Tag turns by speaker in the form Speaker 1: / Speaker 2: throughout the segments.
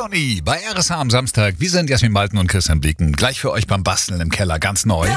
Speaker 1: Melanie bei RSA am Samstag. Wir sind Jasmin Malten und Christian Blicken. Gleich für euch beim Basteln im Keller, ganz neu.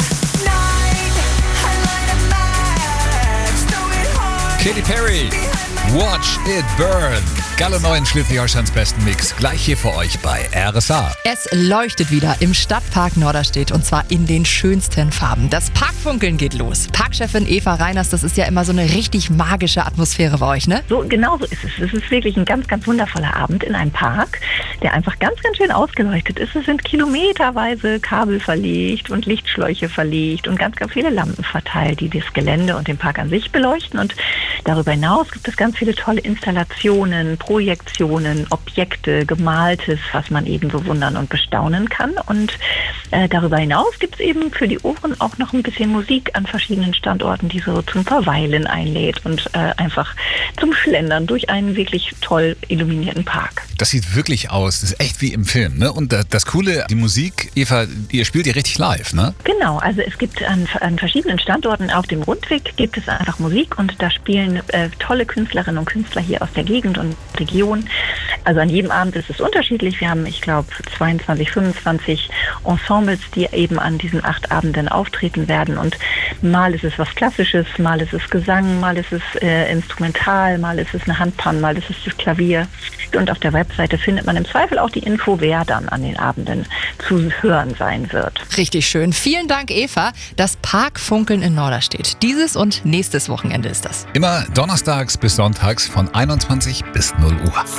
Speaker 1: Katy Perry, Watch It Burn. Galle neu in Schleswig-Holsteins besten Mix. Gleich hier für euch bei RSA.
Speaker 2: Es leuchtet wieder im Stadtpark Norderstedt und zwar in den schönsten Farben. Das Parkfunkeln geht los. Parkchefin Eva Reiners, das ist ja immer so eine richtig magische Atmosphäre bei euch, ne?
Speaker 3: So, genau so ist es. Es ist wirklich ein ganz, ganz wundervoller Abend in einem Park, der einfach ganz, ganz schön ausgeleuchtet ist. Es sind kilometerweise Kabel verlegt und Lichtschläuche verlegt und ganz, ganz viele Lampen verteilt, die das Gelände und den Park an sich beleuchten. Und darüber hinaus gibt es ganz viele tolle Installationen, Projektionen, Objekte, Gemaltes, was man eben bewundern und bestaunen kann. Und darüber hinaus gibt es eben für die Ohren auch noch ein bisschen Musik an verschiedenen Standorten, die so zum Verweilen einlädt und einfach zum Schlendern durch einen wirklich toll illuminierten Park.
Speaker 1: Das sieht wirklich aus. Das ist echt wie im Film, ne? Und das Coole, die Musik, Eva, ihr spielt ja richtig live, ne?
Speaker 3: Genau, also es gibt an verschiedenen Standorten auf dem Rundweg gibt es einfach Musik und da spielen tolle Künstlerinnen und Künstler hier aus der Gegend und Region. Also an jedem Abend ist es unterschiedlich. Wir haben, ich glaube, 22, 25 Ensembles, die eben an diesen 8 Abenden auftreten werden. Und mal ist es was Klassisches, mal ist es Gesang, mal ist es instrumental, mal ist es eine Handpan, mal ist es das Klavier. Und auf der Webseite findet man im Zweifel auch die Info, wer dann an den Abenden zu hören sein wird.
Speaker 2: Richtig schön. Vielen Dank, Eva. Das Parkfunkeln in Norderstedt. Dieses und nächstes Wochenende ist das.
Speaker 1: Immer donnerstags bis sonntags von 21 bis 0 Uhr.